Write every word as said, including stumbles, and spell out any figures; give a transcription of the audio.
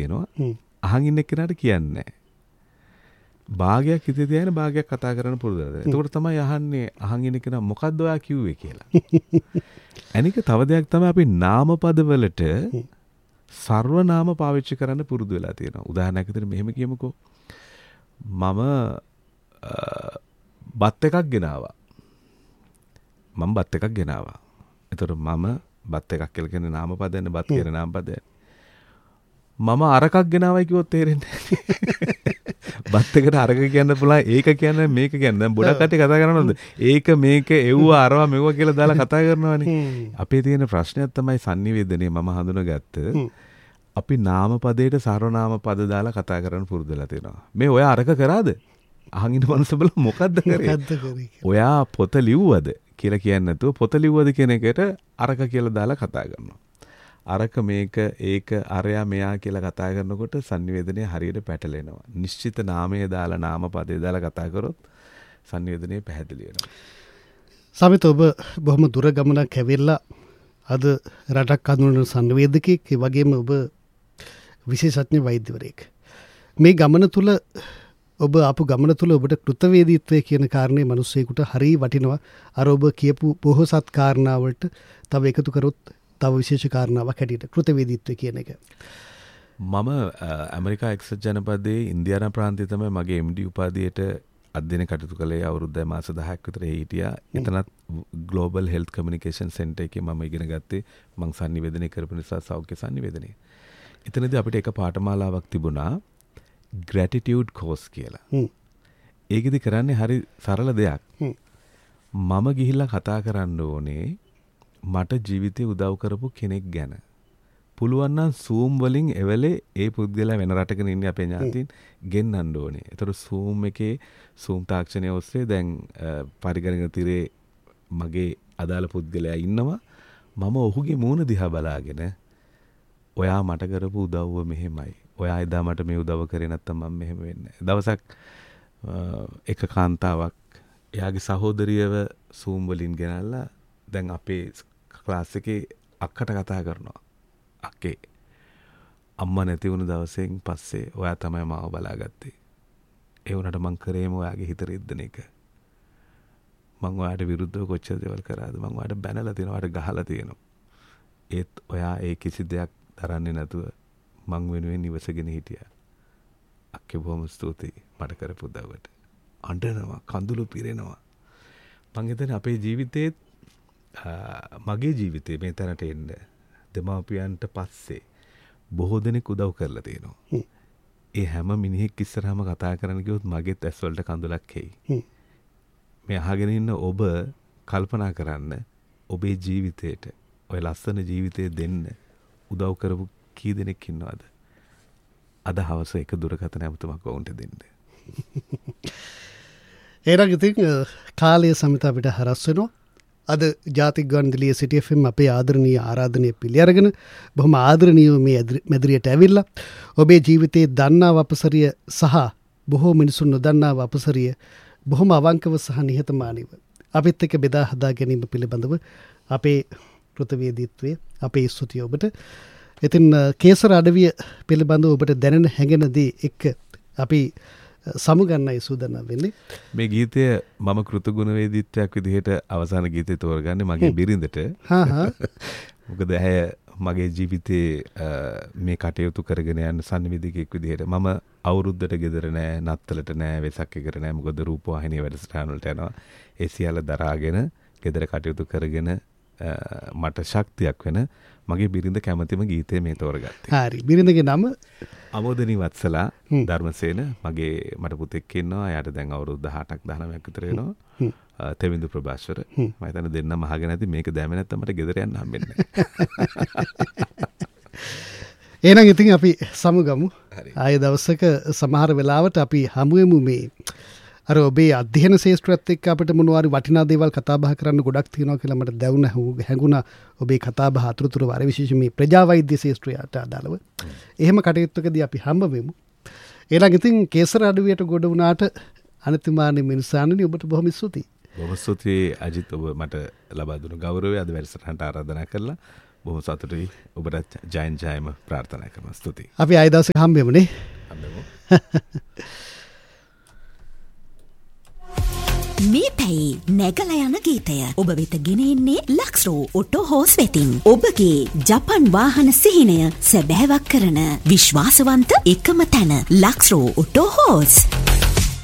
තියෙනවා. අහන් ඉන්න කෙනාට කියන්නේ නැහැ. භාගයක් හිතේ තියාගෙන භාගයක් කතා කරන්න පුරුදු වෙනවා. එතකොට තමයි අහන්නේ අහන් ඉන්න කෙනා මොකද්ද ඔයා කිව්වේ කියලා. අනික තව දෙයක් තමයි අපි නාමපද වලට සර්වනාම පාවිච්චි කරන්න පුරුදු වෙලා තියෙනවා. උදාහරණයක් විදිහට මෙහෙම කියමුකෝ. මම බත් එකක් ගෙනාවා. මම බත් එකක් ගෙනාවා. එතකොට මම බත් එකක් කියලා කියන්නේ නාමපදයනේ බත් කියන නාමපදය. මම අරකක් ගෙනාවයි කිව්වොත් තේරෙන්නේ නැහැ. බත් එකට අරක කියන්න පුළුවන් ඒක කියන්නේ මේක කියන්නේ. දැන් ගොඩක් කට්ටිය කතා කරනවද? ඒක මේක එව්වා අරවා මෙව්වා කියලා දාලා කතා කරනවානේ. අපේ තියෙන ප්‍රශ්නයක් තමයි sannivedanaye මම හඳුනගත්ත. අපි නාමපදයට සර්වනාම පද දාලා කතා කරන්න පුරුදු වෙලා තියෙනවා. මේ ඔයා අරක කරාද? අහන් ඉන්න මනුස්ස බල මොකද්ද කරේ? ඔයා පොත ලිව්වද කියලා කියන්නේ නැතුව පොත ලිව්වද කියන එකට අරක කියලා දාලා කතා කරනවා. අරක මේක ඒක අරයා මෙයා කියලා කතා කරනකොට sannivedanaye හරියට පැටලෙනවා. නිශ්චිත නාමය දාලා නාමපදේ දාලා කතා කරොත් sannivedanaye පැහැදිලි වෙනවා. සමිත ඔබ බොහොම දුර ගමනක් ඇවිල්ලා අද රටක් හඳුනන සංවේදකෙක් ඒ වගේම ඔබ විශේෂඥ වෛද්‍යවරයෙක්. මේ ගමන තුල ඔබ ආපු ගමන තුල ඔබට කෘතවේදීත්වය කියන කාරණේ මිනිස්සෙකුට හරිය වටිනවා. අර ඔබ කියපු බොහෝසත් කාරණාවලට තව එකතු කරොත් තව විශේෂ කාරණාවක් හැටියට කෘතවේදීත්වය කියන එක. මම ඇමරිකා එක්සත් ජනපදයේ ඉන්දියානා ප්‍රාන්තයේ තමයි මගේ එම් ඩී උපාධියට අධ්‍යයන කටයුතු කළේ. අවුරුද්ද මාස දහයක් විතර හිටියා. එතනත් ග්ලෝබල් හෙල්ත් කමියුනිකේෂන් සෙන්ටර් එකේ මම ඉගෙන ගත්තේ. මං sannivedanaye කරපු නිසා සෞඛ්‍ය sannivedanaye. එතනදී අපිට එක පාඨමාලාවක් තිබුණා gratitude course කියලා. ඒකෙදි කරන්නේ හරි සරල දෙයක්. මම ගිහිල්ලා කතා කරන්න ඕනේ මට ජීවිතේ උදව් කරපු කෙනෙක් ගැන. පුළුවන් නම් Zoom වලින් එවලේ ඒ පුද්ගලයා වෙන රටක ඉන්නේ අපේ ඥාතීන් ගෙන්නන්න ඕනේ. ඒතර Zoom එකේ Zoom තාක්ෂණය ඔස්සේ දැන් පරිගණක තිරේ මගේ අදාළ පුද්ගලයා ඉන්නවා. මම ඔහුගේ මූණ දිහා බලාගෙන ඔයා මට කරපු උදව්ව මෙහෙමයි. ඔයා එදා මට මේ උදව් කරේ නැත්තම් මම මෙහෙම වෙන්නේ නැහැ. දවසක් එක කාන්තාවක් එයාගේ සහෝදරියව Zoom වලින් ගෙනල්ලා දැන් අපේ ක්ලාස් එකේ අක්කට කතා කරනවා. අක්කේ අම්මා නැති වුණු දවසෙන් පස්සේ ඔයා තමයි මාව බලාගත්තේ. ඒ වුණාට මං කරේම ඔයාගේ හිත රිද්දන එක. මං ඔයාට විරුද්ධව කොච්චර දේවල් කරාද? මං ඔයාට බැනලා තියෙනවා, ඔයාට ගහලා තියෙනවා. ඒත් ඔයා ඒ කිසි දෙයක් දරන්නේ නැතුව මං වෙනුවෙන් ඉවසගෙන හිටියා. අක්කේ බොහොම ස්තුතියි මට කරපු උදව්වට. අඬනවා, කඳුළු පිරෙනවා. මං හිතන්නේ අපේ ජීවිතේ මගේ ජීවිතේ මේ තැනට එන්න දෙමාපියන්ට පස්සේ බොහෝ දෙනෙක් උදව් කරලා තියෙනවා. ඒ හැම මිනිහෙක් ඉස්සරහම කතා කරන්න ගියොත් මගේත් ඇස් වලට කඳුලක් එයි. මේ අහගෙන ඉන්න ඔබ කල්පනා කරන්න ඔබේ ජීවිතේට ඔය ලස්සන ජීවිතේ දෙන්න උදව් කරපු කී දෙනෙක් ඉන්නවද? අද හවස එක දුරකථන ඇමතුමක් වුන්ට දෙන්න. ඒරක් ඉතින් කාලය සමිත අපිට හරස් වෙනවා. අද ජාතික ගුවන්විදුලියේ සිටි එෆ් එම් අපේ ආදරණීය ආරාධනය පිළි අරගෙන බොහොම ආදරණීයව මේ මැදිරියට ඇවිල්ලා ඔබේ ජීවිතයේ දන්නා වපසරිය සහ බොහෝ මිනිසුන් නොදන්නා වපසරිය බොහොම අවංකව සහ නිහතමානීව අපිත් එක්ක බෙදා හදා ගැනීම පිළිබඳව අපේ කෘතවේදීත්වය අපේ ස්තුතිය ඔබට. ඉතින් කේසර අඩවිය පිළිබඳව ඔබට දැනෙන හැඟෙන දේ එක්ක අපි සමුගන්නයි සූදානම් වෙන්නේ. මේ ගීතය මම කෘතගුණවේදීත්වයක් විදිහට අවසාන ගීතය තෝරගන්නේ මගේ බිරිඳට. හා හා. මොකද ඇය මගේ ජීවිතේ මේ කටයුතු කරගෙන යන සංවිධිකයෙක් විදිහට මම අවුරුද්දට ගෙදර නෑ, නත්තලට නෑ, වෙසක් එකට නෑ. මොකද රූපවාහිනිය වැඩසටහන් වලට යනවා. ඒ සියල්ල දරාගෙන ගෙදර කටයුතු කරගෙන මට ශක්තියක් වෙන මගේ බිරිඳ කැමතිම ගීතය මේ තෝරගත්තේ. හරි. බිරිඳගේ නම අමෝදනී වත්සලා ධර්මසේන. මගේ මට පුතෙක් ඉන්නවා. එයාට දැන් අවුරුදු දහඅටක් දහනවයක් විතර වෙනවා. තෙවිඳු ප්‍රභාස්වර. මම හිතන්නේ දෙන්නම අහගෙන නැති මේක දැමෙ නැත්නම් මට ගෙදර යන්න හම්බෙන්නේ නැහැ. එහෙනම් ඉතින් අපි සමුගමු. ආයේ දවසක සමහර වෙලාවට අපි හමුවෙමු මේ අර ඔබේ අධ්‍යයන ශාස්ත්‍රයත් එක්ක අපිට මොනවාරි වටිනා දේවල් කතා බහ කරන්න ගොඩක් තියෙනවා කියලා මට දැනුණ හැඟුණා ඔබේ කතා බහ අතුරුතුරු වර විශේෂයෙන් මේ ප්‍රජා වෛද්‍ය ශාස්ත්‍රයට අදාළව. එහෙම කටයුත්තකදී අපි හම්බ වෙමු. ඊළඟ ඉතින් කේසර අඩවියට ගොඩ වුණාට අනතිමානී මිනිසානනි ඔබට බොහොම ස්තුතියි. බොහොම ස්තුතියි අජිත් ඔබ මට ලබා දුන්න ගෞරවය අද වැඩසටහනට ආරාධනා කළා. බොහොම සතුටුයි. ඔබට ජයන් ජයම ප්‍රාර්ථනා කරනවා. ස්තුතියි. අපි ආයෙ දවසක හම්බෙමුනේ. හම්බෙමු. මේ පැයි නැගල යන ගීතය ඔබ වෙත ගෙන එන්නේ ලක්ස්රෝ ඔටෝ හෝස් වෙතින්. ඔබගේ ජපන් වාහන සිහිනය සැබෑවක් කරන විශ්වාසවන්ත එකම තැන ලක්ස්රෝ ඔටෝ හෝස්.